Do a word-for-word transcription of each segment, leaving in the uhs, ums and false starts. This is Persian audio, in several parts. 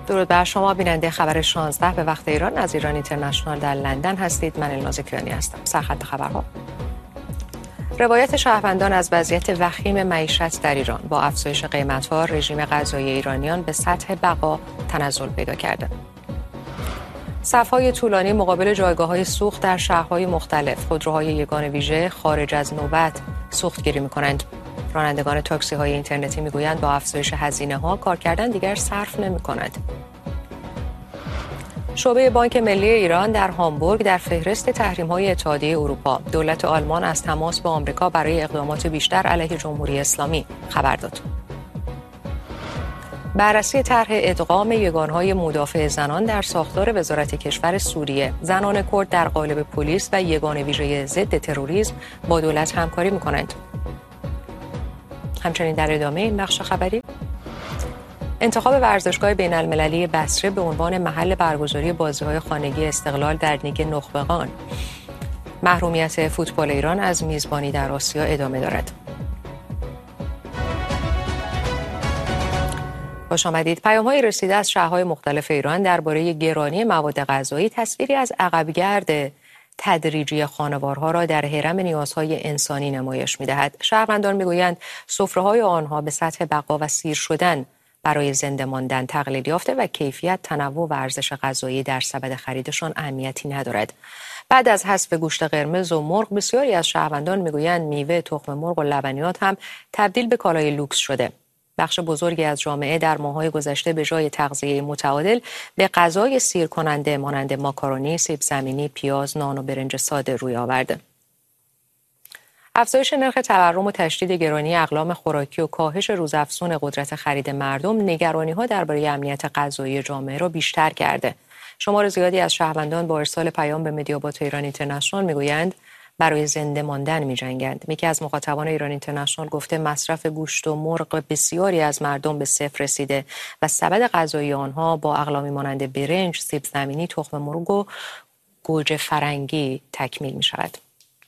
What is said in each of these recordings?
درود بر شما بیننده خبر شانزده به وقت ایران از ایران اینترنشنال در لندن هستید. من الناز کیانی هستم. سرخط خبرها. روایت شهروندان از وضعیت وخیم معیشت در ایران با افزایش قیمت‌ها، رژیم غذایی ایرانیان به سطح بقا تنزل پیدا کرده. صف‌های طولانی مقابل جایگاه‌های سوخت در شهرهای مختلف، خودروهای یگان ویژه خارج از نوبت سوختگیری می‌کنند. رانندگان تاکسی‌های اینترنتی می‌گویند با افزایش هزینه‌ها کار کردن دیگر صرف نمی‌کند. شعبه بانک ملی ایران در هامبورگ در فهرست تحریم‌های اتحادیه اروپا، دولت آلمان از تماس با آمریکا برای اقدامات بیشتر علیه جمهوری اسلامی خبر داد. بررسی طرح ادغام یگانهای مدافع زنان در ساختار وزارت کشور سوریه، زنان کرد در قالب پلیس و یگان ویژه ضد تروریسم با دولت همکاری می‌کنند. همچنین در ادامه این بخش خبری، انتخاب ورزشگاه بین‌المللی بصره به عنوان محل برگزاری بازی‌های خانگی استقلال در لیگ نخبگان. محرومیت فوتبال ایران از میزبانی در آسیا ادامه دارد. خوش آمدید. پیام‌های رسیده از شهرهای مختلف ایران درباره گرانی مواد غذایی تصویری از عقبگرد تدریجی خانوارها را در هرم نیازهای انسانی نمایش می‌دهد. شهروندان می‌گویند سفره‌های آنها به سطح بقا و سیر شدن برای زنده ماندن تقلیل یافته و کیفیت، تنوع و ارزش غذایی در سبد خریدشان اهمیتی ندارد. بعد از حذف گوشت قرمز و مرغ، بسیاری از شهروندان می‌گویند میوه، تخم مرغ و لبنیات هم تبدیل به کالای لوکس شده. بخش بزرگی از جامعه در ماه‌های گذشته به جای تغذیه متعادل به غذای سیر کننده مانند ماکارونی، سیب زمینی، پیاز، نان و برنج ساده روی آورده. افزایش نرخ تورم و تشدید گرانی اقلام خوراکی و کاهش روزافزون قدرت خرید مردم نگرانی‌ها درباره امنیت غذایی جامعه را بیشتر کرده. شمار زیادی از شهروندان با ارسال پیام به مدیابات ایران اینترنشنال میگویند برای زنده ماندن می‌جنگند. یکی از مخاطبان ایران اینترنشنال گفته مصرف گوشت و مرغ بسیاری از مردم به صفر رسیده و سبد غذایی آنها با اقلامی مانند برنج، سیب زمینی، تخم مرغ و گوجه فرنگی تکمیل می‌شود.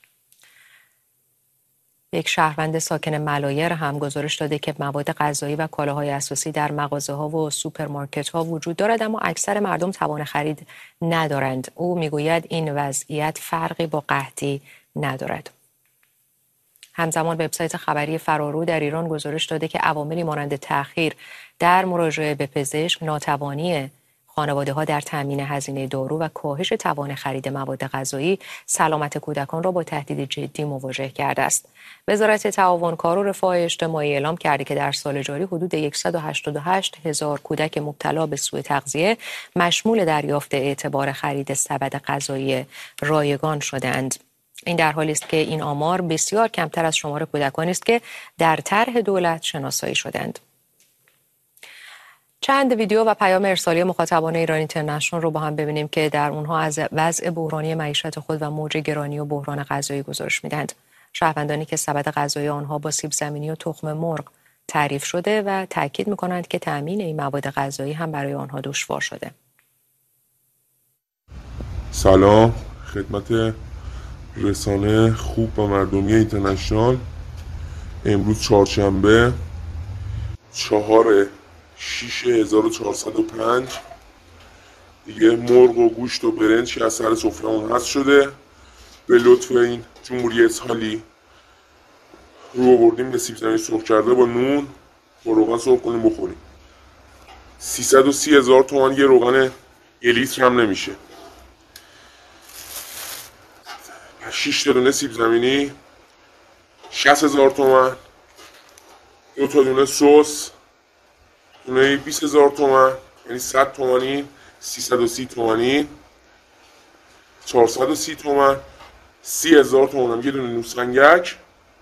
یک شهروند ساکن ملایر هم گزارش داده که مواد غذایی و کالاهای اساسی در مغازه‌ها و سوپرمارکت‌ها وجود دارد اما اکثر مردم توان خرید ندارند. او میگوید این وضعیت فرقی با قحطی ندارد. همزمان وبسایت خبری فرارو در ایران گزارش داده که عواملی مانند تأخیر در مراجعه به پزشک، ناتوانی خانواده‌ها در تامین هزینه دارو و کاهش توان خرید مواد غذایی سلامت کودکان را با تهدید جدی مواجه کرده است. وزارت تعاون کار و رفاه اجتماعی اعلام کرده که در سال جاری حدود صد و هشتاد و هشت هزار کودک مبتلا به سوء تغذیه مشمول دریافت اعتبار خرید سبد غذایی رایگان شدند. این در حالی است که این آمار بسیار کمتر از شمار کودکانی است که در طرح دولت شناسایی شدند. چند ویدیو و پیام ارسالی مخاطبان ایران اینترنشنال رو با هم ببینیم که در اونها از وضع بحرانی معیشت خود و موج گرانی و بحران غذایی گزارش میدند. شهروندانی که سبد غذایی آنها با سیب زمینی و تخم مرغ تعریف شده و تاکید میکنند که تامین این مواد غذایی هم برای آنها دشوار شده. سلام خدمت رسانه خوب و مردمی اینترنشنال. امروز چهارشنبه چهار شیش هزار و چهارصد و پنج دیگه مرغ و گوشت و برنج که از سر سفره‌مون هست شده. به لطف این جمهوری اسحالی رو آوردیم به سیب زمینی سرخ کرده با نون با روغن سرخ کنیم بخوریم. سیصد و سی هزار تومان یه روغن یه لیتر هم نمیشه. شش تا دونه سیب زمینی شصت هزار تومان. دو تا دونه سس دونه بیست هزار تومان، یعنی صد تومانی، سیصد و سی تومانی، چهارصد و سی تومان، سی هزار تومان هم یه دونه نوسفنگک،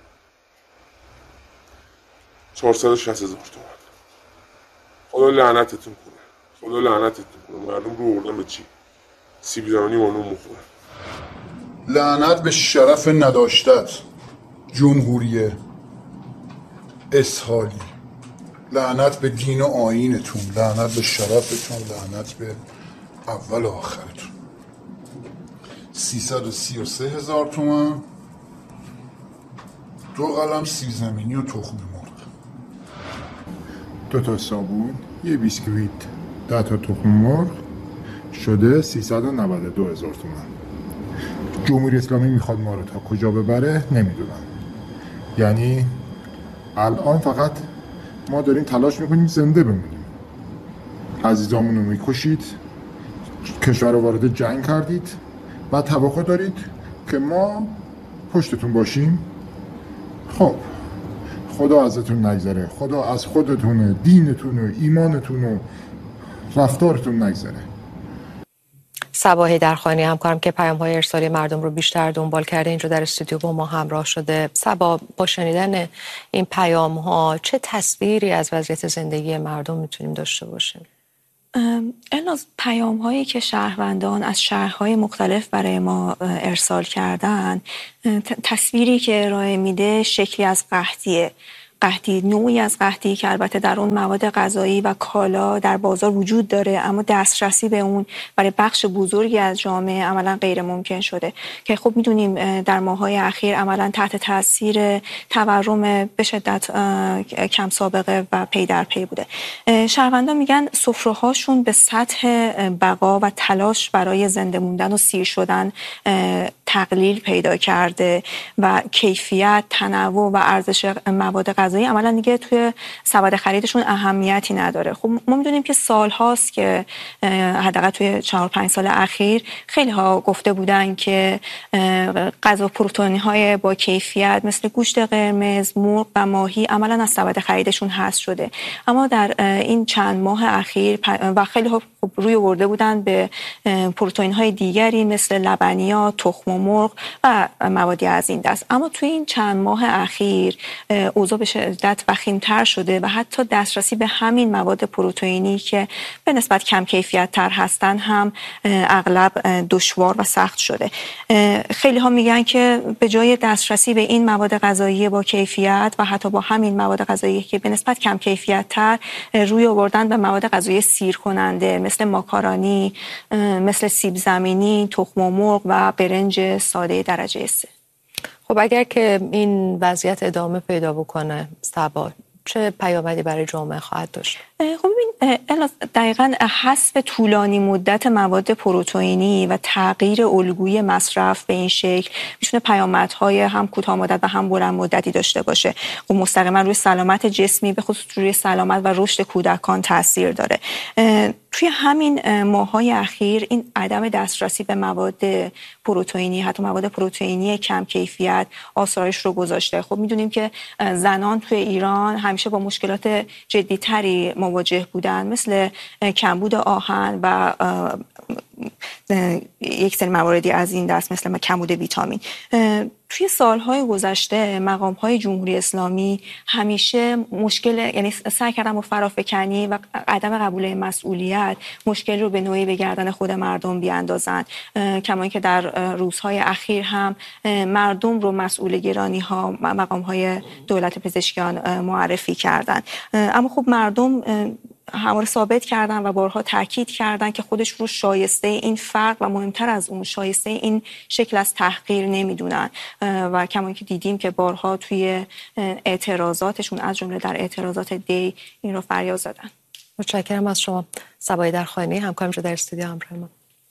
چهارصد و شصت هزار تومان. خدا لعنتتون کنه، خدا لعنتتون کنه. مردم رو بردن به چی؟ سیب زمینی با نون مخورن. لعنت به شرف نداشتت جمهوری اسحالی، لعنت به دین و آیینتون، لعنت به شرفتون، لعنت به اول و آخرتون. سیصد و سی و سه هزار تومان، دو قلم سیب زمینی و تخم مرغ، دو تا صابون، یه بیسکویت، ده تا تخم مرغ شده سیصد و نود و دو هزار تومان. جمهوری اسلامی میخواد ما رو تا کجا ببره نمیدونم. یعنی الان فقط ما داریم تلاش میکنیم زنده بمونیم. عزیزامون رو میکشید، کشور رو وارد جنگ کردید و توقع دارید که ما پشتتون باشیم. خب خدا ازتون نگذره، خدا از خودتون، دینتون و ایمانتون و رفتارتون نگذره. صبا حیدرخانی همکارم که پیام‌های ارسالی مردم رو بیشتر دنبال کرده اینجا در استودیو با ما همراه شده. صبا، با شنیدن این پیام‌ها چه تصویری از وضعیت زندگی مردم میتونیم داشته باشیم؟ الناز، پیام هایی که شهروندان از شهرهای مختلف برای ما ارسال کردن، تصویری که ارائه میده شکلی از قحطیه. قحطی، نوعی از قحطی که البته در اون مواد غذایی و کالا در بازار وجود داره، اما دسترسی به اون برای بخش بزرگی از جامعه عملا غیر ممکن شده که خب میدونیم در ماه‌های اخیر عملا تحت تاثیر تورم به شدت کم سابقه و پی در پی بوده. شهروندان میگن سفره‌هاشون به سطح بقا و تلاش برای زنده موندن و سیر شدن تقلیل پیدا کرده و کیفیت، تنوع و ارزش مواد غذایی عملا دیگه توی سبد خریدشون اهمیتی نداره. خب ما میدونیم که سال هاست که حداقل توی چهار پنج سال اخیر خیلی ها گفته بودن که غذا پروتئینی های با کیفیت مثل گوشت قرمز، مرغ و ماهی عملا از سبد خریدشون حذف شده. اما در این چند ماه اخیر و خیلی ها روی آورده بودن به پروتئین های دیگری مثل لبنیات، تخم مرغ و موادی از این دست. اما توی این چند ماه اخیر اوضاع به شدت وخیم‌تر شده و حتی دسترسی به همین مواد پروتئینی که به نسبت کم کیفیت تر هستن هم اغلب دشوار و سخت شده. خیلی ها میگن که به جای دسترسی به این مواد غذایی با کیفیت و حتی با همین مواد غذایی که به نسبت کم کیفیت تر روی آوردن به مواد غذایی سیر کننده مثل ماکارونی، مثل سیب زمینی، تخم مرغ و برنج ساده درجه سه. خب اگر که این وضعیت ادامه پیدا بکنه صبا، چه پیامدی برای جامعه خواهد داشت؟ خب ببین دقیقاً حذف طولانی مدت مواد پروتئینی و تغییر الگوی مصرف به این شکل میتونه پیامدهای هم کوتاه مدت و هم بلند مدتی داشته باشه و مستقیما روی سلامت جسمی به خصوص روی سلامت و رشد کودکان تاثیر داره. توی همین ماه‌های اخیر این عدم دسترسی به مواد پروتئینی، حتی مواد پروتئینی کم کیفیت آثارش رو گذاشته. خب میدونیم که زنان توی ایران همیشه با مشکلات جدی‌تری مواجه بودن مثل کمبود آهن و یک سری مواردی از این دست مثل کمبود ویتامین. توی سالهای گذشته مقام‌های جمهوری اسلامی همیشه مشکل، یعنی سعی کردن با فرافکنی و عدم قبول مسئولیت مشکل رو به نوعی به گردن خود مردم بیاندازن، کما اینکه در روزهای اخیر هم مردم رو مسئول گرانی‌ها مقام‌های دولت پزشکیان معرفی کردن. اما خب مردم همواره ثابت کردن و بارها تاکید کردن که خودش رو شایسته این فرق و مهمتر از اون شایسته این شکل از تحقیر نمیدونن و کما اینکه دیدیم که بارها توی اعتراضاتشون از جمله در اعتراضات دی این رو فریاد زدن. متشکرم از شما صبا حیدرخانی، همکارم در استودیو همراه ما.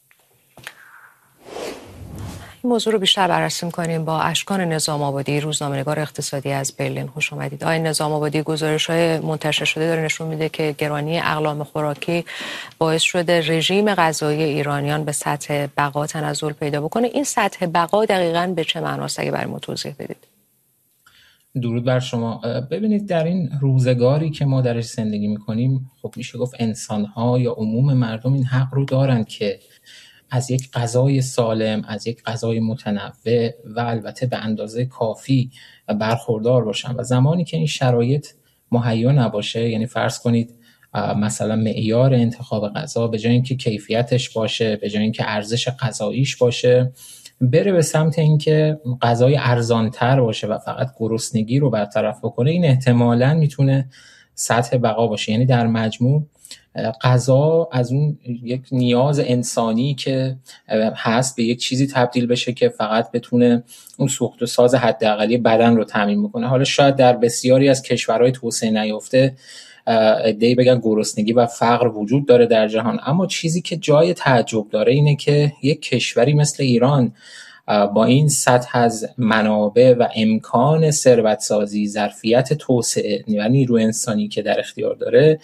این موضوع رو بیشتر بررسی می‌کنیم با اشکان نظام آبادی، روزنامه‌نگار اقتصادی از برلین. خوش آمدید. آقای نظام آبادی، گزارش‌های منتشر شده داره نشون میده که گرانی اقلام خوراکی باعث شده رژیم غذایی ایرانیان به سطح بقا تنزل پیدا بکنه. این سطح بقا دقیقاً به چه معناست اگه برای ما توضیح بدید؟ درود بر شما. ببینید در این روزگاری که ما درش زندگی می‌کنیم، خب میشه گفت انسان‌ها یا عموم مردم این حق رو دارن که از یک غذای سالم، از یک غذای متنوع و البته به اندازه کافی برخوردار باشن و زمانی که این شرایط مهیا نباشه، یعنی فرض کنید مثلا معیار انتخاب غذا به جای اینکه کیفیتش باشه، به جای اینکه ارزش غذاییش باشه، بره به سمت اینکه غذای ارزان‌تر باشه و فقط گرسنگی رو برطرف بکنه، این احتمالاً میتونه سطح بقا باشه. یعنی در مجموع غذا از اون یک نیاز انسانی که هست به یک چیزی تبدیل بشه که فقط بتونه اون سوخت و ساز حداقلی بدن رو تامین بکنه. حالا شاید در بسیاری از کشورهای توسعه نیافته عده‌ای بگن گرسنگی و فقر وجود داره در جهان، اما چیزی که جای تعجب داره اینه که یک کشوری مثل ایران با این سطح از منابع و امکان ثروت‌سازی، ظرفیت توسعه و نیروی انسانی که در اختیار داره،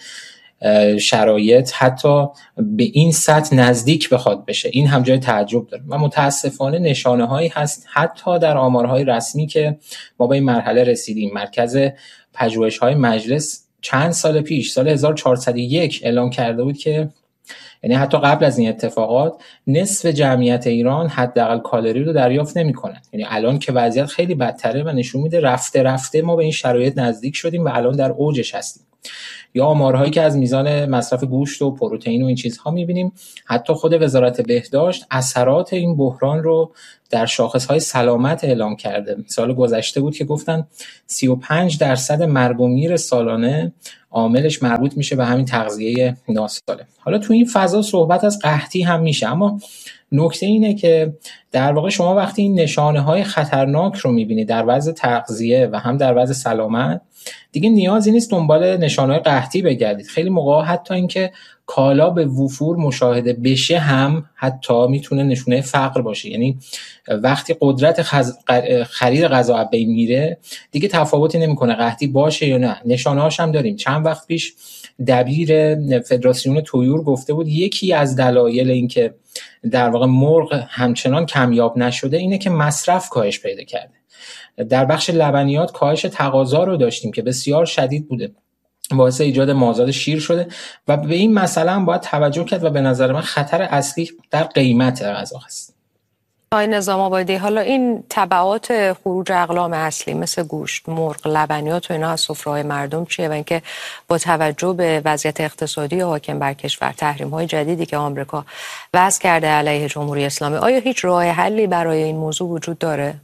شرایط حتی به این سطح نزدیک بخواد بشه. این هم جای تعجب داره و متاسفانه نشانه هایی هست حتی در آمارهای رسمی که ما به این مرحله رسیدیم. مرکز پژوهش‌های مجلس چند سال پیش، سال هزار و چهارصد و یک اعلام کرده بود که، یعنی حتی قبل از این اتفاقات، نصف جمعیت ایران حداقل کالری رو دریافت نمی‌کنن. یعنی الان که وضعیت خیلی بدتره و نشون میده رفته رفته ما به این شرایط نزدیک شدیم و الان در اوجش هستیم. یا آمارهایی که از میزان مصرف گوشت و پروتئین و این چیزها می‌بینیم. حتی خود وزارت بهداشت اثرات این بحران رو در شاخص‌های سلامت اعلام کرده. سال گذشته بود که گفتن سی و پنج درصد مرگ و میر سالانه عاملش مربوط میشه به همین تغذیه ناسالم. حالا تو این فضا صحبت از قحطی هم میشه، اما نکته اینه که در واقع شما وقتی این نشانه‌های خطرناک رو می‌بینید در وضع تغذیه و هم در وضع سلامت، دیگه نیازی نیست دنبال نشانه‌های قحطی بگردید. خیلی موقع حتی اینکه کالا به وفور مشاهده بشه هم حتی میتونه نشونه فقر باشه. یعنی وقتی قدرت خز... خرید غذا از بین میره، دیگه تفاوتی نمیکنه قحطی باشه یا نه. نشانه‌هاش هم داریم. چند وقت پیش دبیر فدراسیون طیور گفته بود یکی از دلایل اینکه در واقع مرغ همچنان کمیاب نشده اینه که مصرف کاهش پیدا کرده. در بخش لبنیات کاهش تقاضا رو داشتیم که بسیار شدید بوده، باعث ایجاد مازاد شیر شده و به این مسئله هم باید توجه کرد و به نظر من خطر اصلی در قیمت غذا هست. آقای نظام آبادی، حالا این تبعات خروج اقلام اصلی مثل گوشت، مرغ، لبنیات و اینا از سفره‌های مردم چیه و اینکه با توجه به وضعیت اقتصادی حاکم بر کشور، تحریم‌های جدیدی که آمریکا وضع کرده علیه جمهوری اسلامی، آیا هیچ راه حلی برای این موضوع وجود داره؟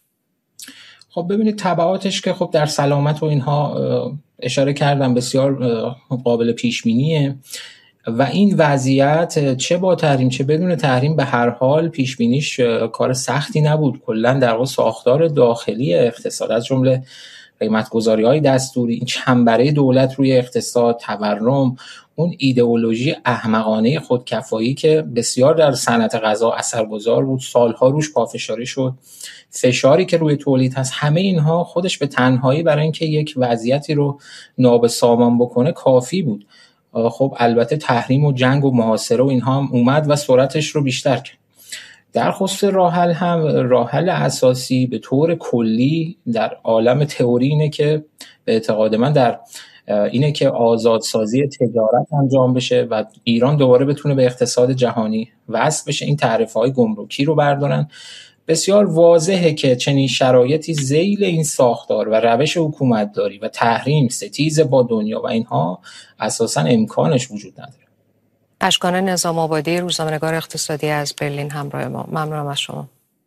خب ببینید تبعاتش که خب در سلامت و اینها اشاره کردم بسیار قابل پیش بینیه و این وضعیت چه با تحریم چه بدون تحریم به هر حال پیش بینیش کار سختی نبود. کلا در واقع ساختار داخلی اقتصاد از جمله قیمت‌گذاری‌های دستوری، این چنبره دولت روی اقتصاد، تورم، اون ایدئولوژی احمقانه خودکفایی که بسیار در صنعت غذا اثرگذار بود، سالها روش پافشاری شد، فشاری که روی تولید هست، همه اینها خودش به تنهایی برای اینکه یک وضعیتی رو نابسامان بکنه کافی بود. خب البته تحریم و جنگ و محاصره و اینها هم اومد و سرعتش رو بیشتر کرد. در خصوص راه حل هم راه حل اساسی به طور کلی در عالم تئوری اینه که به اعتقاد من در اینه که آزادسازی تجارت انجام بشه و ایران دوباره بتونه به اقتصاد جهانی وصل بشه، این تعرفه‌های گمرکی رو بردارن. بسیار واضحه که چنین شرایطی ذیل این ساختار و روش حکومتداری و تحریم، ستیز با دنیا و اینها اساساً امکانش وجود نداره. اشکان نظام آبادی، روزنامه‌نگار اقتصادی از برلین همراه ما. ممنونم از شما.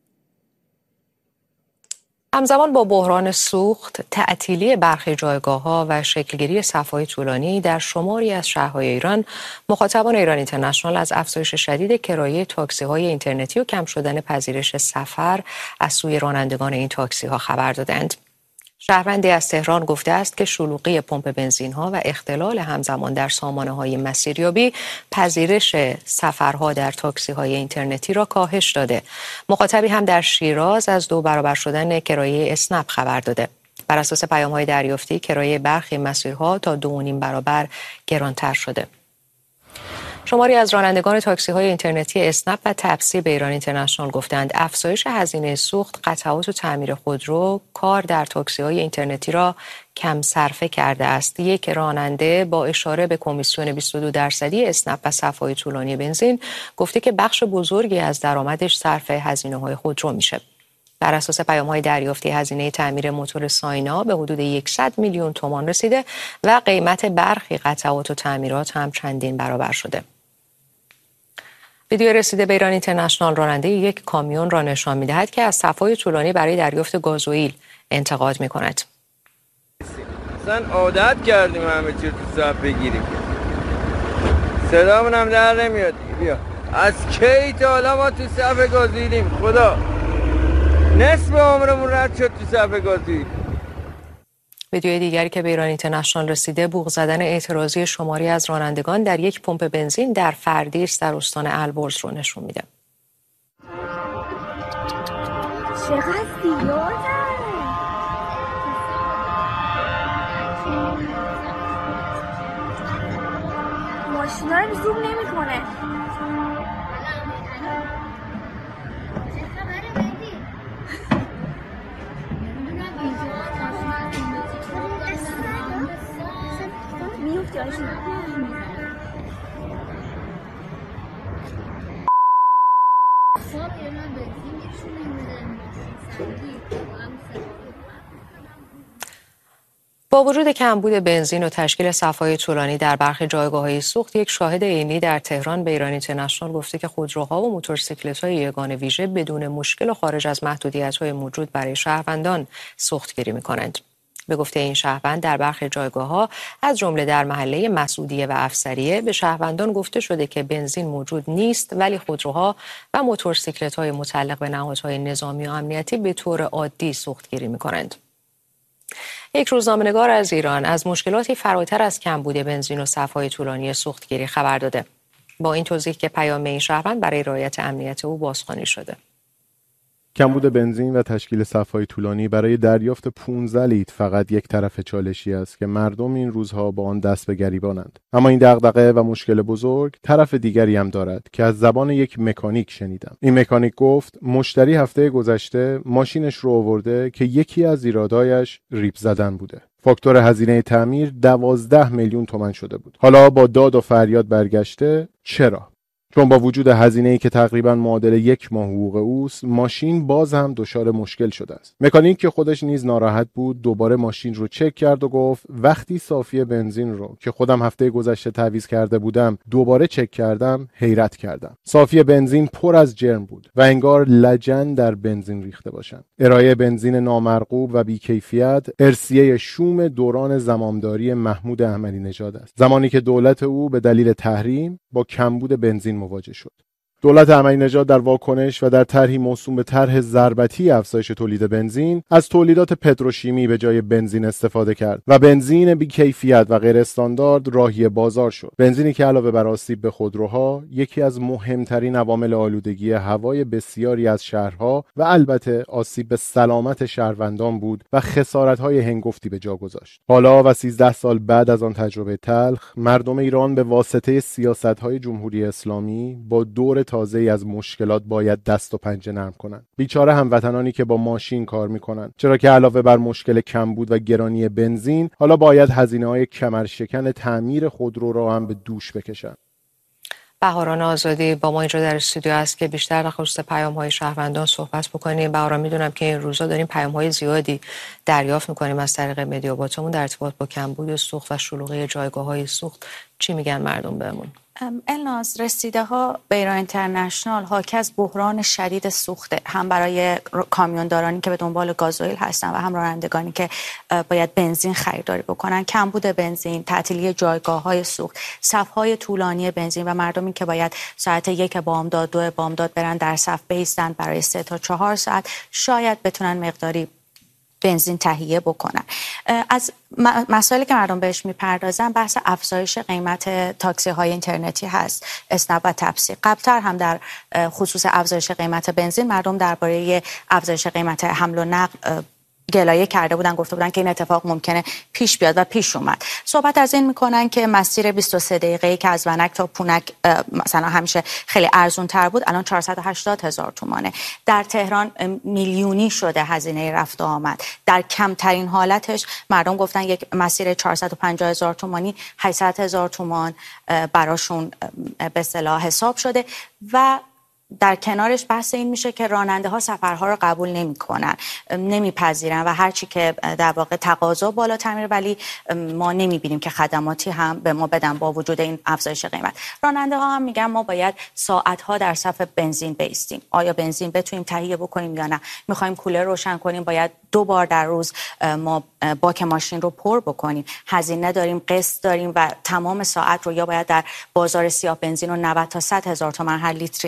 همزمان با بحران سوخت، تعطیلی برخی جایگاه‌ها و شکلگیری صف‌های طولانی در شماری از شهرهای ایران، مخاطبان ایران اینترنشنال از افزایش شدید کرایه تاکسی‌های اینترنتی و کم شدن پذیرش سفر از سوی رانندگان این تاکسی‌ها خبر دادند. شهروندی از تهران گفته است که شلوغی پمپ بنزین‌ها و اختلال همزمان در سامانه‌های مسیریابی پذیرش سفرها در تاکسی‌های اینترنتی را کاهش داده. مخاطبی هم در شیراز از دو برابر شدن کرایه اسنپ خبر داده. بر اساس پیام‌های دریافتی کرایه برخی مسیرها تا دو و نیم برابر گرانتر شده. شماری از رانندگان تاکسی‌های اینترنتی اسنپ و تپسی به ایران اینترنشنال گفتند افزایش هزینه سوخت، قطعات و تعمیر خودرو کار در تاکسی‌های اینترنتی را کم صرفه کرده است. یک راننده با اشاره به کمیسیون بیست و دو درصدی اسنپ و صف‌های طولانی بنزین گفته که بخش بزرگی از درآمدش صرف هزینه‌های خودرو میشه. بر اساس پیام‌های دریافتی هزینه تعمیر موتور ساینا به حدود صد میلیون تومان رسیده و قیمت برخی قطعات و تعمیرات هم چندین برابر شده. ویدیو رسیده به ایران اینترنشنال راننده یک کامیون را نشان می‌دهد که از صف‌های طولانی برای دریافت گازوئیل انتقاد می‌کند. اصلا عادت کردیم همه چی تو صف بگیریم. صدامون هم در نمیاد. بیا. از کی تا حالا ما تو صف گازوئیلیم؟ خدا. نصف عمرمون رد شد تو صف گازوئیل. ویدیوی دیگری که به ایران اینترنشنال رسیده بوق زدن اعتراضی شماری از رانندگان در یک پمپ بنزین در فردیس در استان البرز رو نشون میده. چقدر زیاده. ماشینا رو زوم نمیکنه. با وجود کمبود بنزین و تشکیل صف‌های طولانی در برخی جایگاه‌های سوخت، یک شاهد عینی در تهران به ایران اینترنشنال گفته که خودروها و موتورسیکلت‌های یگان ویژه بدون مشکل و خارج از محدودیت‌های موجود برای شهروندان سوختگیری می‌کنند. به گفته این شهروند در برخی جایگاه‌ها از جمله در محله مسعودیه و افسریه به شهروندان گفته شده که بنزین موجود نیست، ولی خودروها و موتورسیکلت‌های متعلق به نهادهای نظامی و امنیتی به طور عادی سوختگیری می‌کنند. یک روزنامه‌نگار از ایران از مشکلاتی فراتر از کمبود بنزین و صف‌های طولانی سوختگیری خبر داده. با این توضیح که پیام این شهروند برای رعایت امنیت او بازخوانی شده. کمبود بنزین و تشکیل صف‌های طولانی برای دریافت پانزده لیتر فقط یک طرف چالشی است که مردم این روزها با آن دست به گریبانند. اما این دغدغه و مشکل بزرگ طرف دیگری هم دارد که از زبان یک مکانیک شنیدم. این مکانیک گفت مشتری هفته گذشته ماشینش رو آورده که یکی از ایرادایش ریپ زدن بوده. فاکتور هزینه تعمیر دوازده میلیون تومان شده بود. حالا با داد و فریاد برگشته. چرا؟ چون با وجود هزینه‌ای که تقریباً معادل یک ماه حقوق اوست، ماشین باز هم دچار مشکل شده است. مکانیک که خودش نیز ناراحت بود، دوباره ماشین رو چک کرد و گفت وقتی صافی بنزین رو که خودم هفته گذشته تعویض کرده بودم، دوباره چک کردم، حیرت کردم. صافی بنزین پر از جرم بود و انگار لجن در بنزین ریخته باشند. ارائه بنزین نامرغوب و بی‌کیفیت ارثیه شوم دوران زمامداری محمود احمدی نژاد است. زمانی که دولت او به دلیل تحریم با کمبود بنزین مواجه شد. دولت احمدی نژاد در واکنش و در طرحی موسوم به طرح ضربتی افزایش تولید بنزین از تولیدات پتروشیمی به جای بنزین استفاده کرد و بنزین بی‌کیفیت و غیر استاندارد راهی بازار شد. بنزینی که علاوه بر آسیب به خودروها، یکی از مهمترین عوامل آلودگی هوای بسیاری از شهرها و البته آسیب به سلامت شهروندان بود و خسارت‌های هنگفتی به جا گذاشت. حالا و سیزده سال بعد از آن تجربه تلخ، مردم ایران به واسطه سیاست‌های جمهوری اسلامی با دور تازه‌ای از مشکلات باید دست و پنجه نرم کنند. بیچاره هموطنانی که با ماشین کار می‌کنند، چرا که علاوه بر مشکل کمبود و گرانی بنزین، حالا باید هزینه‌های کمرشکن تعمیر خودرو را هم به دوش بکشند. بهاران آزادی با ما اینجا در استودیو است که بیشتر در خصوص پیام‌های شهروندان صحبت بکنیم. بهاران، میدونم که این روزا داریم پیام‌های زیادی دریافت می‌کنیم از طریق مدیاباتمون در ارتباط با کمبود سوخت و شلوغی جایگاه‌های سوخت. چی میگن مردم بهمون؟ الناز، رسیده ها به ایران اینترنشنال حاکی از بحران شدید سوخته، هم برای کامیوندارانی که به دنبال گازوئیل هستن و هم رانندگانی که باید بنزین خریداری بکنن. کمبود بنزین، تعطیلی جایگاه‌های سوخت، صف‌های طولانی بنزین و مردمی که باید ساعت یک بامداد دو بامداد برن در صف بیستن برای سه تا چهار ساعت شاید بتونن مقداری بنزین تهیه بکنن. از مسائلی که مردم بهش میپردازن بحث افزایش قیمت تاکسی های اینترنتی هست، اسنپ و تپسی. قبلتر هم در خصوص افزایش قیمت بنزین مردم درباره افزایش قیمت حمل و نقل گلایه کرده بودن، گفته بودن که این اتفاق ممکنه پیش بیاد و پیش اومد. صحبت از این میکنن که مسیر بیست و سه دقیقه‌ای که از ونک تا پونک مثلا همیشه خیلی ارزون تر بود، الان چهارصد و هشتاد هزار تومانه. در تهران میلیونی شده هزینه رفت و آمد. در کمترین حالتش مردم گفتن یک مسیر چهارصد و پنجاه هزار تومانی هشتصد هزار تومان براشون به اصطلاح حساب شده و در کنارش بحث این میشه که راننده ها سفرها رو قبول نمیکنن، نمیپذیرن و هرچی که در واقع تقاضا بالاتر میره ولی ما نمیبینیم که خدماتی هم به ما بدن با وجود این افزایش قیمت. راننده ها هم میگن ما باید ساعت ها در صف بنزین بیستیم. آیا بنزین بتونیم تهیه بکنیم یا نه؟ میخوایم کولر روشن کنیم، باید دو بار در روز ما باک ماشین رو پر بکنیم. هزینه داریم، قسط داریم و تمام ساعت رو یا باید در بازار سیاه بنزین رو نود تا صد هزار تومان هر لیتری خریداری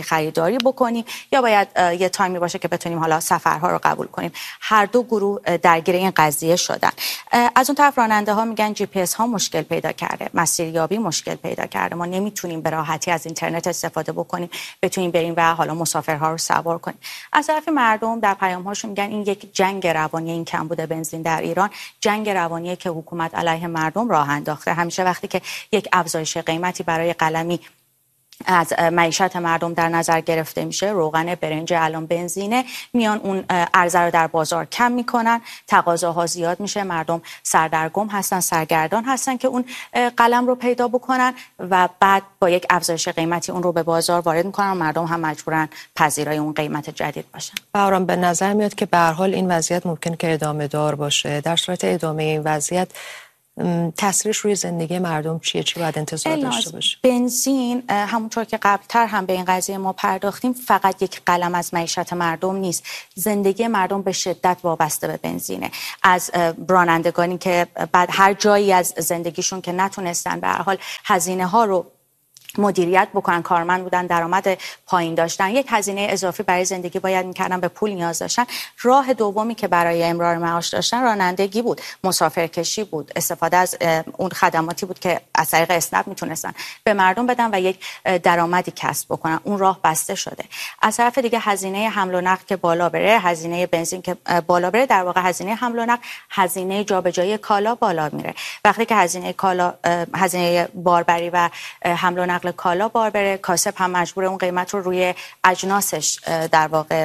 خریداری بکنیم یا باید یه تایمی باشه که بتونیم حالا سفرها رو قبول کنیم. هر دو گروه درگیر این قضیه شدن. از اون طرف راننده ها میگن جی پی اس ها مشکل پیدا کرده، مسیریابی مشکل پیدا کرده، ما نمیتونیم به راحتی از اینترنت استفاده بکنیم بتونیم بریم و حالا مسافرها رو سوار کنیم. از طرف مردم در پیام هاشون میگن این یک جنگ روانی، این کمبود بنزین در ایران جنگ روانیه که حکومت علیه مردم راه انداخته. همیشه وقتی که یک افزایش قیمتی برای قلمی از معیشت مردم در نظر گرفته میشه، روغن، برنج، الان بنزینه، میان اون عرضه رو در بازار کم میکنن، تقاضاها زیاد میشه، مردم سردرگم هستن، سرگردان هستن که اون قلم رو پیدا بکنن و بعد با یک افزایش قیمتی اون رو به بازار وارد میکنن، مردم هم مجبورن پذیرای اون قیمت جدید باشن. بهرام، به نظر میاد که به هر حال این وضعیت ممکن که ادامه دار باشه. در صورت ادامه این وضعیت تاثیرش روی زندگی مردم چیه؟ چی باید انتظار داشته باشه؟ بنزین همونطور که قبلتر هم به این قضیه ما پرداختیم فقط یک قلم از معیشت مردم نیست. زندگی مردم به شدت وابسته به بنزینه. از رانندگانی که بعد هر جایی از زندگیشون که نتونستن به هر حال هزینه ها رو مدیریت بکنن، کارمند بودن، درآمد پایین داشتن، یک هزینه اضافی برای زندگی باید میکردن، به پول نیاز داشتن. راه دومی که برای امرار معاش داشتن رانندگی بود، مسافرکشی بود، استفاده از اون خدماتی بود که از طریق اسنپ میتونستن به مردم بدن و یک درآمدی کسب بکنن. اون راه بسته شده. از طرف دیگه هزینه حمل و نقل که بالا بره، هزینه بنزین که بالا بره، در واقع هزینه حمل و نقل، هزینه جابجایی کالا بالا میره. وقتی که هزینه کالا، هزینه باربری و حمل و نقل کالا بار بره، کاسب هم مجبور اون قیمت رو روی اجناسش در واقع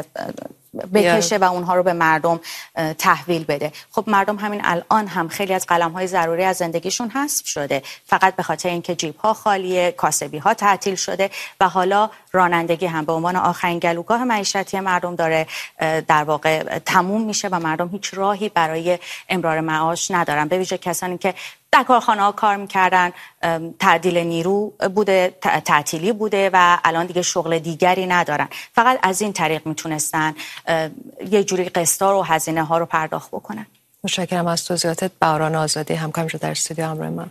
بکشه و اونها رو به مردم تحویل بده. خب مردم همین الان هم خیلی از قلم‌های ضروری از زندگیشون حذف شده، فقط به خاطر اینکه جیب‌ها خالیه، کاسبی‌ها تعطیل شده و حالا رانندگی هم به عنوان آخرین گلوگاه معیشتی مردم داره در واقع تموم میشه و مردم هیچ راهی برای امرار معاش ندارن. به ویژه کسانی که در کارخانه‌ها کار می‌کردن، تعدیل نیرو بوده، تعطیلی بوده و الان دیگه شغل دیگری ندارن. فقط از این طریق میتونستن یه جوری قسطا و هزینه ها رو پرداخت بکنن. متشکرم از توضیحاتت. بهران آزادی، همکارم در استودیو همراه من.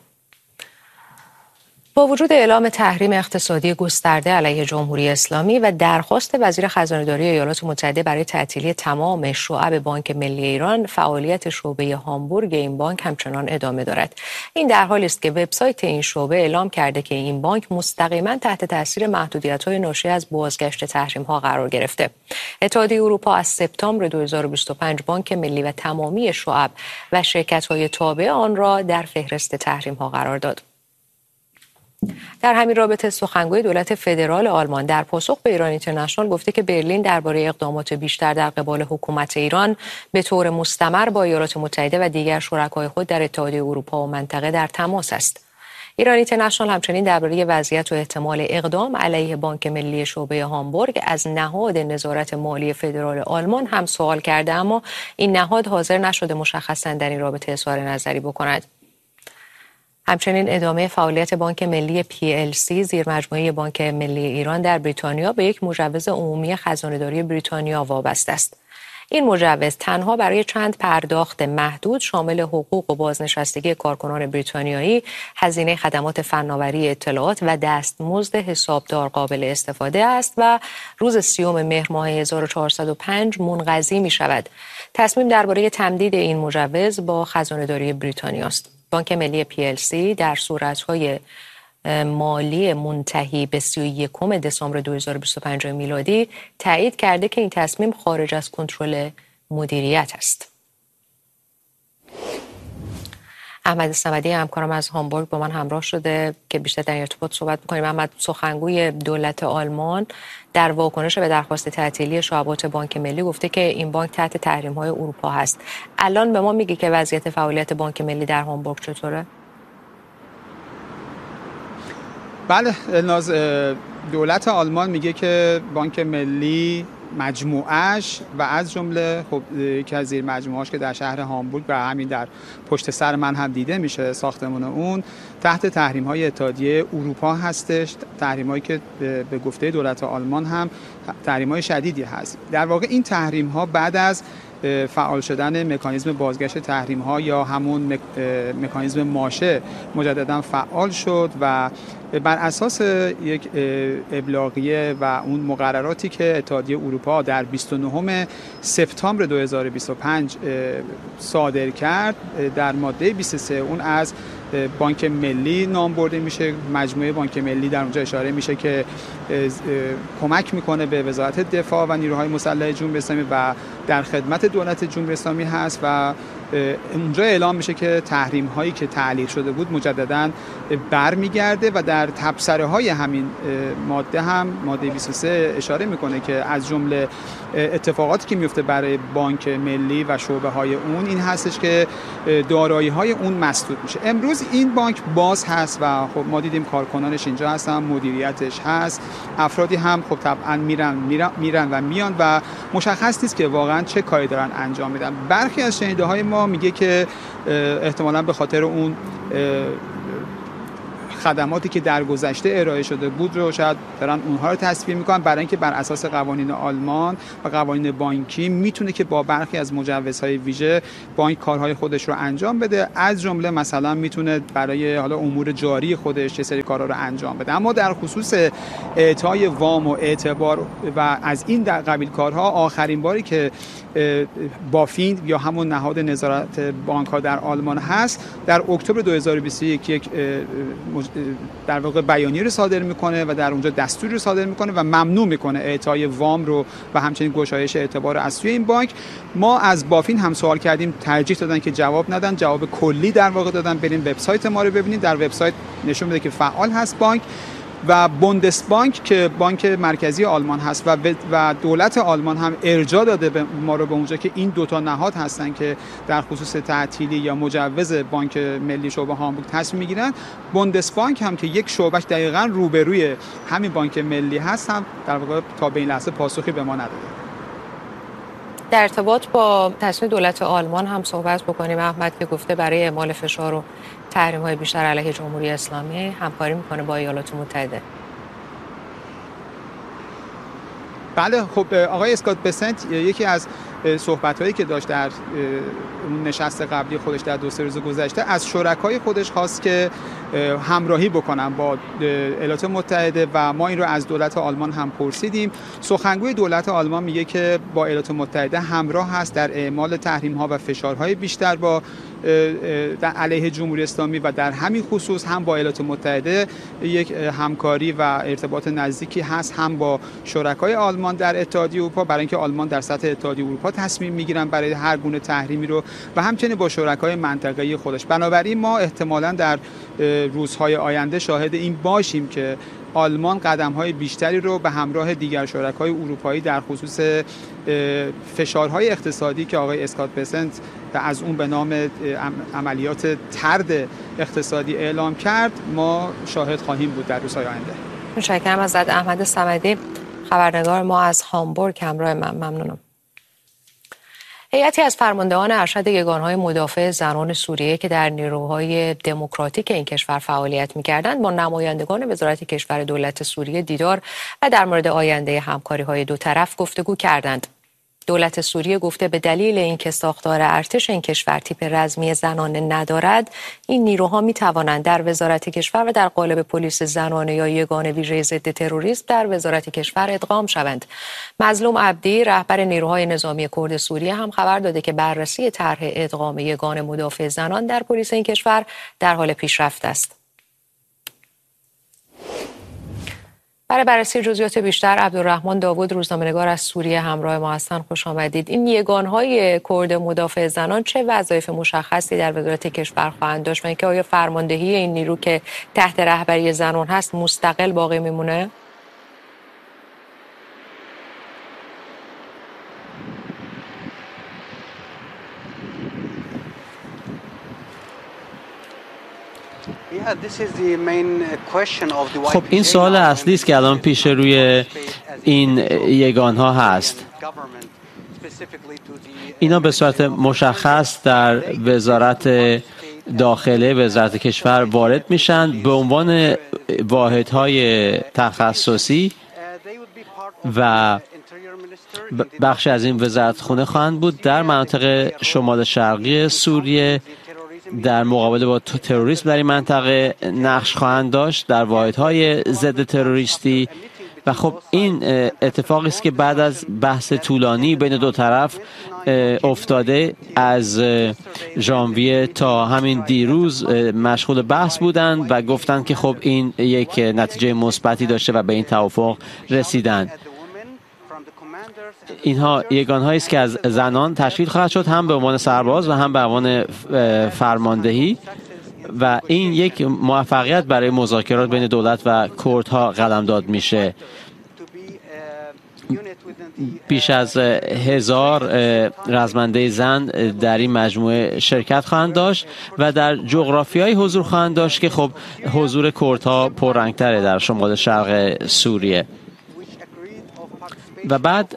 با وجود اعلام تحریم اقتصادی گسترده علیه جمهوری اسلامی و درخواست وزیر خزانه‌داری ایالات متحده برای تعطیلی تمام شعب بانک ملی ایران، فعالیت شعبه هامبورگ این بانک همچنان ادامه دارد. این در حالی است که وبسایت این شعبه اعلام کرده که این بانک مستقیما تحت تاثیر محدودیت‌های ناشی از بازگشت تحریم‌ها قرار گرفته. اتحادیه اروپا از سپتامبر دو هزار و بیست و پنج بانک ملی و تمامی شعب و شرکت‌های تابع آن را در فهرست تحریم‌ها قرار داد. در همین رابطه سخنگوی دولت فدرال آلمان در پاسخ به ایران اینترنشنال گفته که برلین درباره اقدامات بیشتر در قبال حکومت ایران به طور مستمر با ایالات متحده و دیگر شرکای خود در اتحادیه اروپا و منطقه در تماس است. ایران اینترنشنال همچنین درباره وضعیت و احتمال اقدام علیه بانک ملی شعبه هامبورگ از نهاد نظارت مالی فدرال آلمان هم سوال کرده، اما این نهاد حاضر نشده مشخصاً در این رابطه اظهار نظری بکند. همچنین ادامه فعالیت بانک ملی پی ال سی زیر مجموعه بانک ملی ایران در بریتانیا به یک مجوز عمومی خزانه‌داری بریتانیا وابسته است. این مجوز تنها برای چند پرداخت محدود شامل حقوق و بازنشستگی کارکنان بریتانیایی، هزینه خدمات فناوری اطلاعات و دستمزد حسابدار قابل استفاده است و روز سیوم مهر ماه هزار و چهارصد و پنج منقضی می شود. تصمیم درباره تمدید این مجوز با خزانه‌داری بریتانیا است. بانک ملی پی ال سی در صورت‌های مالی منتهی به سی و یکم دسامبر دو هزار و بیست و پنج میلادی تایید کرده که این تصمیم خارج از کنترل مدیریت است. احمد صمدی همکارم از هامبورگ با من همراه شده که بیشتر در ارتباط صحبت می‌کنیم. احمد، سخنگوی دولت آلمان در واکنش به درخواست تعطیلی شعبات بانک ملی گفته که این بانک تحت تحریم‌های اروپا هست. الان به ما میگه که وضعیت فعالیت بانک ملی در هامبورگ چطوره؟ بله، ناز دولت آلمان میگه که بانک ملی مجموعش و از جمله خب یکی از زیر مجموعهاش که در شهر هامبورگ و همین در پشت سر من هم دیده میشه ساختمان اون، تحت تحریم‌های اتحادیه اروپا هستش. تحریم‌هایی که به گفته دولت آلمان هم تحریم‌های شدیدی هست. در واقع این تحریم‌ها بعد از فعال شدن مکانیزم بازگشت تحریم ها یا همون مکانیزم ماشه مجددا فعال شد و بر اساس یک ابلاغیه و اون مقرراتی که اتحادیه اروپا در بیست و نهم سپتامبر دو هزار و بیست و پنج صادر کرد، در ماده بیست و سه اون از بانک ملی نام برده میشه. مجموعه بانک ملی در اونجا اشاره میشه که کمک میکنه به وزارت دفاع و نیروهای مسلح جمهوری اسلامی و در خدمت دولت جمهوری اسلامی هست و اونجا اعلام میشه که تحریم هایی که تعلیق شده بود مجددا برمیگرده و در تبصره های همین ماده هم ماده بیست و سه اشاره میکنه که از جمله اتفاقاتی که میفته برای بانک ملی و شعبه های اون این هستش که دارایی های اون مسدود میشه. امروز این بانک باز هست و خب ما دیدیم کارکنانش اینجا هستن، مدیریتش هست، افرادی هم خب طبعا میرن میرن, میرن و میان و مشخص نیست که واقعا چه کاری دارن انجام میدن. برخی از شنیده های ما میگه که احتمالاً به خاطر اون خدماتی که در گذشته ارائه شده بود رو شاید دارن اونها رو تصفیه میکنن، برای اینکه بر اساس قوانین آلمان و قوانین بانکی میتونه که با برخی از مجوزهای ویژه بانک کارهای خودش رو انجام بده، از جمله مثلا میتونه برای حالا امور جاری خودش یه سری کارها رو انجام بده. اما در خصوص اعطای وام و اعتبار و از این در قبیل کارها آخرین باری که بافین یا همون نهاد نظارت بانک ها در آلمان هست در اکتبر دو هزار و بیست و یک یک در واقع بیانیه رو صادر میکنه و در اونجا دستوری رو صادر میکنه و ممنوع میکنه اعطای وام رو و همچنین گشایش اعتبار از سوی این بانک. ما از بافین هم سوال کردیم، ترجیح دادن که جواب ندن، جواب کلی در واقع دادن. بریم وبسایت ما رو ببینید، در وبسایت نشون میده که فعال هست بانک و بوندسبانک که بانک مرکزی آلمان هست و و دولت آلمان هم ارجاع داده به ما رو به اونجا که این دوتا نهاد هستن که در خصوص تعطیلی یا مجوز بانک ملی شعبه هامبورگ تصمیم میگیرن. بوندسبانک هم که یک شعبش دقیقاً روبروی همین بانک ملی هست هم در واقع تا به این لحظه پاسخی به ما نداده. در ارتباط با تصمیم دولت آلمان هم صحبت بکنیم. احمد که گفته برای اعمال فشار و تحریم‌های بیشتر علیه جمهوری اسلامی همکاری میکنه با ایالات متحده. بله، خب آقای اسکات بسنت یکی از صحبت‌هایی که داشت در نشست قبلی خودش در دو سه روز گذشته از شرکای خودش خواست که همراهی بکنن با ایالات متحده و ما این رو از دولت آلمان هم پرسیدیم. سخنگوی دولت آلمان میگه که با ایالات متحده همراه هست در اعمال تحریم‌ها و فشارهای بیشتر با در علیه جمهوری اسلامی و در همین خصوص هم با ایالات متحده یک همکاری و ارتباط نزدیکی هست، هم با شرکای آلمان در اتحادیه اروپا برای اینکه آلمان در سطح اتحادیه اروپا تصمیم میگیرن برای هر گونه تحریمی رو و همچنین با شرکای منطقه‌ای خودش. بنابراین ما احتمالاً در روزهای آینده شاهد این باشیم که آلمان قدم‌های بیشتری رو به همراه دیگر شرکای اروپایی در خصوص فشارهای اقتصادی که آقای اسکات بسنت از اون به نام عملیات طرد اقتصادی اعلام کرد ما شاهد خواهیم بود در روزهای آینده. متشکرم ازت احمد صمدی، خبرنگار ما از هامبورگ همراه من. ممنونم. هیئتی از فرماندهان ارشد یگانهای مدافع زنان سوریه که در نیروهای دموکراتیک این کشور فعالیت می‌کردند با نمایندگان وزارت کشور دولت سوریه دیدار و در مورد آینده همکاری‌های دو طرف گفتگو کردند. دولت سوریه گفته به دلیل اینکه ساختار ارتش این کشور تیپ رزمی زنانه ندارد، این نیروها می توانند در وزارت کشور و در قالب پلیس زنانه یا یگان ویژه ضد تروریسم در وزارت کشور ادغام شوند. مظلوم عبدی، رهبر نیروهای نظامی کرد سوریه، هم خبر داده که بررسی طرح ادغام یگان مدافع زنان در پلیس این کشور در حال پیشرفت است. برای بررسی جزئیات بیشتر عبدالرحمن داوود، روزنامه‌نگار از سوریه، همراه ما هستن. خوش آمدید. این یگانهای کرد مدافع زنان چه وظایف مشخصی در وزارت کشور خواهند داشت و اینکه آیا فرماندهی این نیرو که تحت رهبری زنان هست مستقل باقی میمونه؟ خب این سوال اصلی است که الان پیش روی این یگانها هست. اینا به صورت مشخص در وزارت داخله وزارت کشور وارد میشن به عنوان واحدهای تخصصی و بخشی از این وزارتخونه خواهند بود در مناطق شمال شرقی سوریه، در مقابله با تروریسم در این منطقه نقش خواهند داشت در واحدهای ضد تروریستی. و خب این اتفاقی است که بعد از بحث طولانی بین دو طرف افتاده، از ژانویه تا همین دیروز مشغول بحث بودند و گفتند که خب این یک نتیجه مثبتی داشته و به این توافق رسیدند. اینها یگانهایی است که از زنان تشکیل خواهد شد، هم به عنوان سرباز و هم به عنوان فرماندهی، و این یک موفقیت برای مذاکرات بین دولت و کردها قلمداد میشه. بیش از هزار رزمنده زن در این مجموعه شرکت خواهند داشت و در جغرافیای حضور خواهند داشت که خب حضور کردها پررنگتره در شمال شرق سوریه. و بعد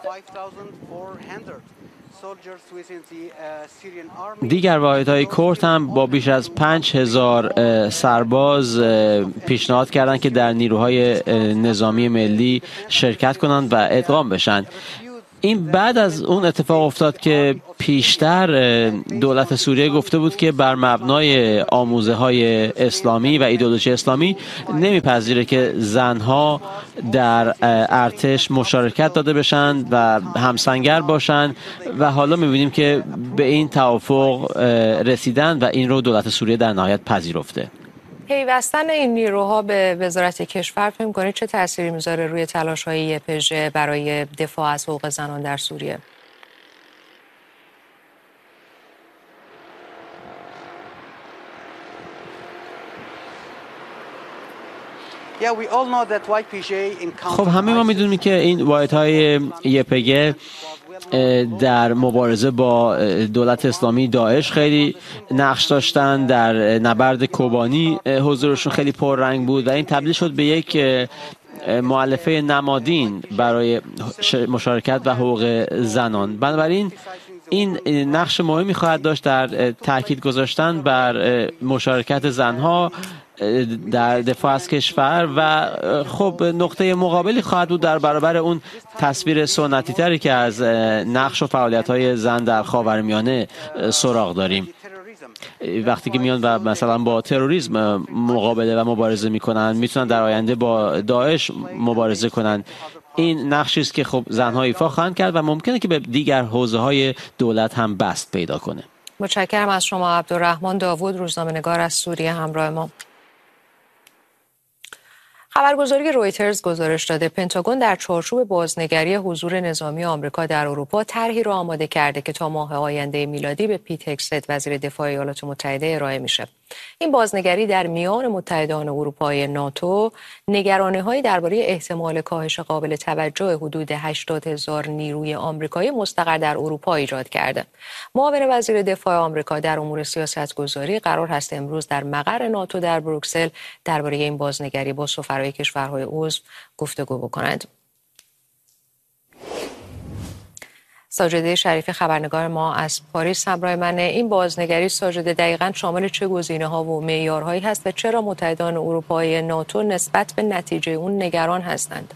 دیگر واحدهای کرد هم با بیش از پنج هزار سرباز پیشنهاد کردند که در نیروهای نظامی ملی شرکت کنند و ادغام بشن. این بعد از اون اتفاق افتاد که پیشتر دولت سوریه گفته بود که بر مبنای آموزه های اسلامی و ایدئولوژی اسلامی نمیپذیره که زنها در ارتش مشارکت داده بشن و همسنگر باشن، و حالا میبینیم که به این توافق رسیدن و این رو دولت سوریه در نهایت پذیرفته. پیوستن این نیروها به وزارت کشور فکر می‌کنید چه تأثیری میذاره روی تلاش‌های یپژ برای دفاع از حقوق زنان در سوریه؟ خب همه ما میدونیم که این واحدهای یپژ در مبارزه با دولت اسلامی داعش خیلی نقش داشتن، در نبرد کوبانی حضورشون خیلی پررنگ بود و این تبدیل شد به یک مؤلفه نمادین برای مشارکت و حقوق زنان. بنابراین این نقش مهمی خواهد داشت در تاکید گذاشتن بر مشارکت زنها در دفاع از کشور و خب نقطه مقابلی خواهد بود در برابر اون تصویر سنتی تری که از نقش و فعالیت های زن در خاورمیانه سراغ داریم. وقتی که میان و مثلا با تروریسم مقابله و مبارزه میکنن، میتونن در آینده با داعش مبارزه کنن. این نقشی است که خب زنها ایفا خواهند کرد و ممکنه که به دیگر حوزه‌های دولت هم بست پیدا کنه. متشکرم از شما عبدالرحمن داوود، روزنامه‌نگار از سوریه همراه ما. خبرگزاری رویترز گزارش داده پنتاگون در چارچوب بازنگری حضور نظامی آمریکا در اروپا طرحی را آماده کرده که تا ماه آینده میلادی به پیت هگست وزیر دفاع ایالات متحده ارائه میشه. این بازنگری در میان متحدان اروپایی ناتو نگرانی‌هایی درباره احتمال کاهش قابل توجه حدود هشتاد هزار نیروی آمریکایی مستقر در اروپا ایجاد کرده. معاون وزیر دفاع آمریکا در امور سیاستگذاری قرار است امروز در مقر ناتو در بروکسل درباره این بازنگری با سفرای کشورهای عضو گفتگو بکنند. ساجده شریفی خبرنگار ما از پاریس همراه منه. این بازنگری ساجده دقیقاً شامل چه گزینه‌ها و معیارهایی هست و چرا متحدان اروپایی ناتو نسبت به نتیجه اون نگران هستند؟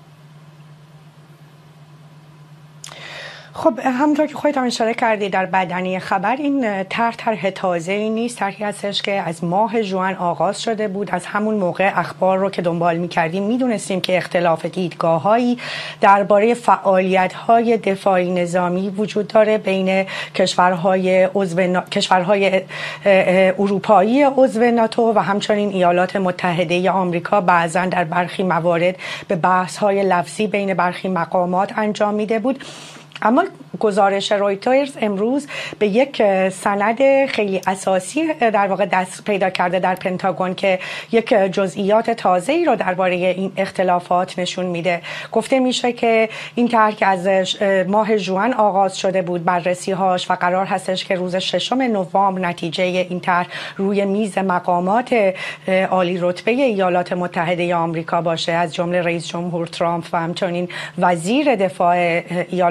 خب همونطور که خودت هم اشاره کردی در بدنه خبر، این طرح طرح تازه‌ای نیست، طرحی هستش که از ماه ژوئن آغاز شده بود. از همون موقع اخبار رو که دنبال می‌کردیم می‌دونستیم که اختلاف دیدگاه‌هایی درباره فعالیت‌های دفاعی نظامی وجود داره بین کشورهای عضو نا... کشورهای اروپایی عضو ناتو و همچنین ایالات متحده آمریکا. بعضاً در برخی موارد به بحث‌های لفظی بین برخی مقامات انجام میده بود. اما گزارش رویترز امروز به یک سند خیلی اساسی در واقع دست پیدا کرده در پنتاگون که یک جزئیات تازه‌ای رو درباره این اختلافات نشون میده. گفته میشه که این طرح که از ماه ژوئن آغاز شده بود بررسی‌هاش و قرار هستش که روز ششم نوامبر نتیجه این طرح روی میز مقامات عالی رتبه ایالات متحده آمریکا باشه، از جمله رئیس جمهور ترامپ و همچنین وزیر دفاع ایالات متحده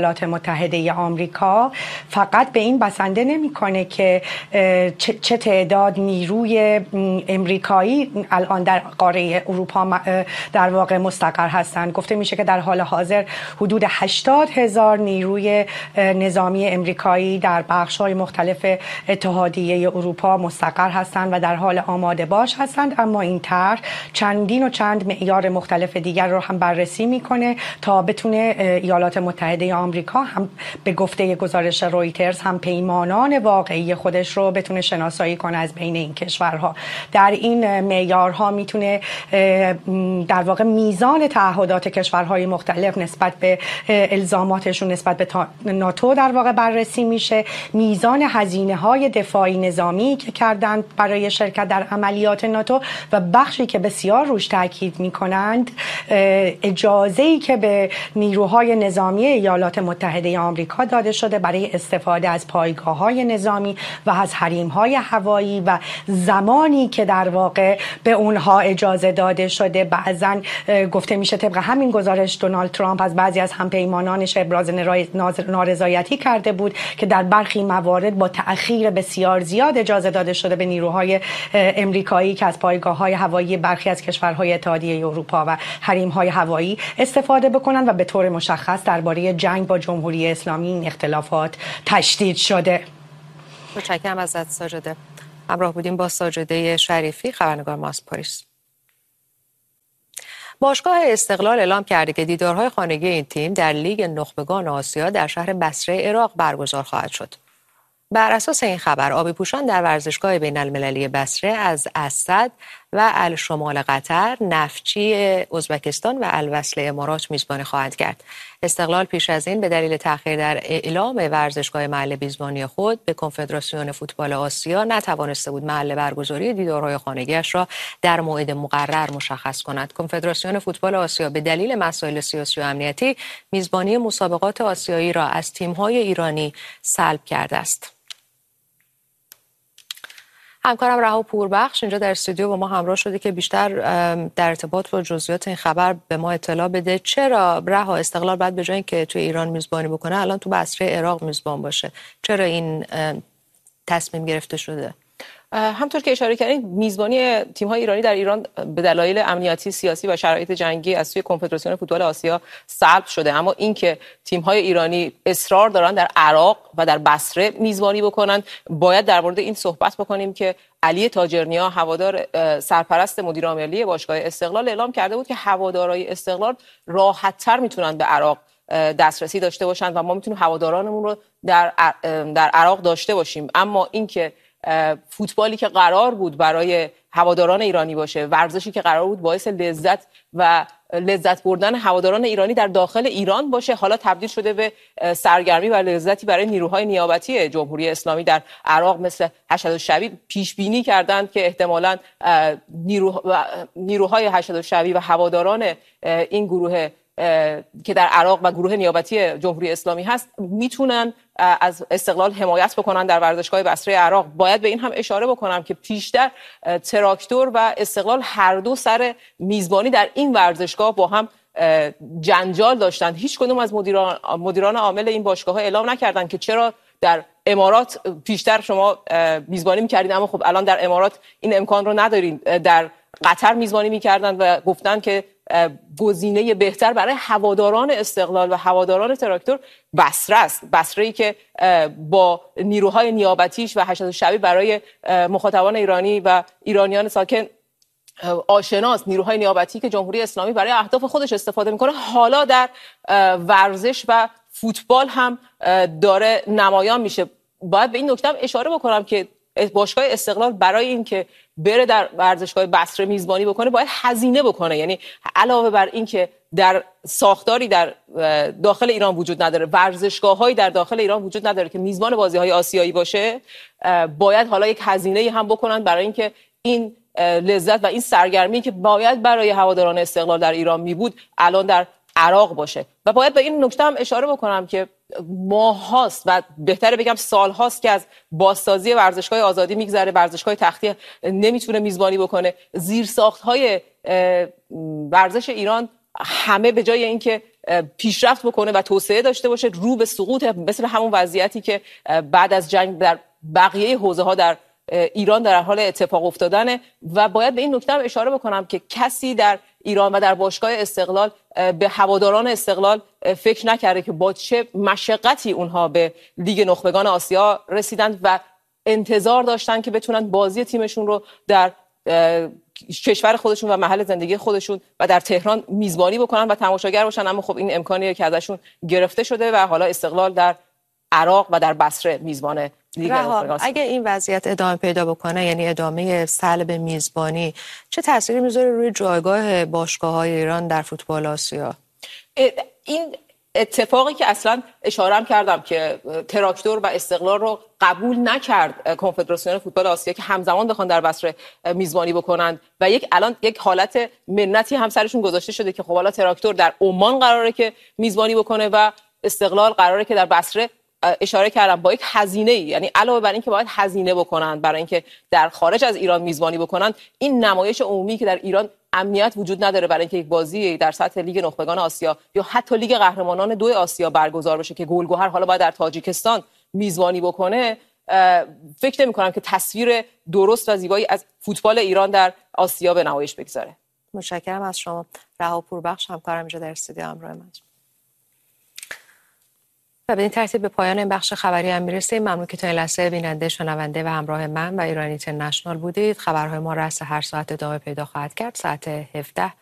متحده آمریکا فقط به این بسنده نمیکنه که چه تعداد نیروی امریکایی الان در قاره اروپا در واقع مستقر هستند. گفته میشه که در حال حاضر حدود هشتاد هزار نیروی نظامی امریکایی در بخش‌های مختلف اتحادیه اروپا مستقر هستند و در حال آماده باش هستند، اما این طرح چندین و چند معیار مختلف دیگر رو هم بررسی میکنه تا بتونه ایالات متحده آمریکا هم به گفته گزارش رویترز هم پیمانان واقعی خودش رو بتونه شناسایی کنه از بین این کشورها. در این معیارها میتونه در واقع میزان تعهدات کشورهای مختلف نسبت به الزاماتشون نسبت به ناتو در واقع بررسی میشه، میزان هزینه های دفاعی نظامی که کردن برای شرکت در عملیات ناتو و بخشی که بسیار روش تاکید میکنند اجازه‌ای که به نیروهای نظامی ایالات متحده آمریکا داده شده برای استفاده از پایگاه‌های نظامی و از حریم‌های هوایی و زمانی که در واقع به اونها اجازه داده شده. بعضاً گفته میشه طبق همین گزارش دونالد ترامپ از بعضی از همپیمانانش ابراز نارضایتی کرده بود که در برخی موارد با تأخیر بسیار زیاد اجازه داده شده به نیروهای امریکایی که از پایگاه‌های هوایی برخی از کشورهای اتحادیه اروپا و حریم‌های هوایی استفاده بکنن و به طور مشخص درباره جنگ با جمهوری اسلامی این اختلافات تشدید شده. متشکرم ازت ساجده. همراه بودیم با ساجده شریفی، خبرنگار ما از پاریس. باشگاه استقلال اعلام کرده که دیدارهای خانگی این تیم در لیگ نخبگان آسیا در شهر بصره عراق برگزار خواهد شد. بر اساس این خبر آبی پوشان در ورزشگاه بین المللی بصره از اسد و الشمال قطر، نفچی ازبکستان و الوصل امارات میزبانی خواهند کرد. استقلال پیش از این به دلیل تأخیر در اعلام ورزشگاه محل میزبانی خود به کنفدراسیون فوتبال آسیا نتوانسته بود محل برگزاری دیدارهای خانگی‌اش را در موعد مقرر مشخص کند. کنفدراسیون فوتبال آسیا به دلیل مسائل سیاسی و امنیتی میزبانی مسابقات آسیایی را از تیم‌های ایرانی سلب کرده است. همکارم رها پوربخش اینجا در استودیو با ما همراه شده که بیشتر در ارتباط با جزئیات این خبر به ما اطلاع بده. چرا رها استقلال بعد به جای اینکه توی ایران میزبانی بکنه الان تو بصره عراق میزبان باشه؟ چرا این تصمیم گرفته شده؟ همطور که اشاره کردین میزبانی تیم‌های ایرانی در ایران به دلایل امنیتی، سیاسی و شرایط جنگی از سوی کنفدراسیون فوتبال آسیا سلب شده، اما اینکه تیم‌های ایرانی اصرار دارن در عراق و در بصره میزبانی بکنن، باید در مورد این صحبت بکنیم که علی تاجرنیا هوادار سرپرست مدیر عاملی باشگاه استقلال اعلام کرده بود که هوادارهای استقلال راحت‌تر میتونن به عراق دسترسی داشته باشن و ما میتونیم هوادارانمون رو در در عراق داشته باشیم. اما اینکه فوتبالی که قرار بود برای هواداران ایرانی باشه، ورزشی که قرار بود باعث لذت و لذت بردن هواداران ایرانی در داخل ایران باشه، حالا تبدیل شده به سرگرمی و لذتی برای نیروهای نیابتی جمهوری اسلامی در عراق مثل حشدالشعبی. پیش بینی کردند که احتمالاً نیرو... نیروهای حشدالشعبی و هواداران این گروه که در عراق و گروه نیابتی جمهوری اسلامی هست میتونن از استقلال حمایت بکنن در ورزشگاه بصره عراق. باید به این هم اشاره بکنم که پیشتر تراکتور و استقلال هر دو سر میزبانی در این ورزشگاه با هم جنجال داشتند. هیچ کدوم از مدیران مدیران عامل این باشگاه ها اعلام نکردند که چرا در امارات پیشتر شما میزبانی میکردید اما خب الان در امارات این امکان رو ندارین. در قطر میزبانی میکردند و گفتن که گزینه بهتر برای هواداران استقلال و هواداران تراکتور بصره است. بصره‌ای که با نیروهای نیابتیش و حشدالشعبی برای مخاطبان ایرانی و ایرانیان ساکن آشناست، نیروهای نیابتی که جمهوری اسلامی برای اهداف خودش استفاده میکنه، حالا در ورزش و فوتبال هم داره نمایان میشه. باید به این نکته اشاره بکنم که باشگاه استقلال برای اینکه بره در ورزشگاه بصره میزبانی بکنه باید هزینه بکنه. یعنی علاوه بر اینکه در ساختاری در داخل ایران وجود نداره، ورزشگاه‌هایی در داخل ایران وجود نداره که میزبان بازی‌های آسیایی باشه، باید حالا یک هزینه‌ای هم بکنن برای اینکه این لذت و این سرگرمی که باید برای هواداران استقلال در ایران می بود الان در عراق باشه. و باید به این نکته هم اشاره بکنم که ماه هاست و بهتره بگم سال هاست که از بازسازی ورزشگاه آزادی میگذره، ورزشگاه تختی نمیتونه میزبانی بکنه. زیرساخت‌های ورزش ایران همه به جای اینکه پیشرفت بکنه و توسعه داشته باشه رو به سقوط، مثل همون وضعیتی که بعد از جنگ در بقیه حوزه ها در ایران در حال اتفاق افتادنه. و باید به این نکته هم اشاره بکنم که کسی در ایران و در باشگاه استقلال به هواداران استقلال فکر نکرده که با چه مشقتی اونها به لیگ نخبگان آسیا رسیدند و انتظار داشتن که بتونن بازی تیمشون رو در کشور خودشون و محل زندگی خودشون و در تهران میزبانی بکنن و تماشاگر باشن. اما خب این امکانیه که ازشون گرفته شده و حالا استقلال در عراق و در بصره میزبان لیگ نخبگان آسیا. اگه این وضعیت ادامه پیدا بکنه، یعنی ادامه سلب میزبانی، چه تأثیری میذاره روی جایگاه باشگاه‌های ایران در فوتبال آسیا؟ این اتفاقی که اصلا اشاره هم کردم که تراکتور و استقلال رو قبول نکرد کنفدراسیون فوتبال آسیا که همزمان بخوان در بصره میزبانی بکنند و یک الان یک حالت منتی هم سرشون گذاشته شده که خب حالا تراکتور در عمان قراره که میزبانی بکنه و استقلال قراره که در بصره. اشاره کردم با یک هزینه، یعنی علاوه بر این که باید هزینه بکنن برای اینکه در خارج از ایران میزبانی بکنن، این نمایش عمومی که در ایران امنیت وجود نداره برای اینکه یک بازی در سطح لیگ نخبگان آسیا یا حتی لیگ قهرمانان دو آسیا برگزار بشه که گلگهر حالا باید در تاجیکستان میزبانی بکنه، فکر نمی‌کنم که تصویر درست و زیبایی از فوتبال ایران در آسیا به نمایش بگذاره. متشکرم از شما. رها پوربخش همکارم اینجا در استودیو همراه من. و به این ترتیب به پایان این بخش خبری هم میرسیم. ممنون که تا این لحظه بیننده، شنونده و همراه من و ایران اینترنشنال بودید. خبرهای ما رأس هر ساعت ادامه پیدا خواهد کرد. ساعت هفده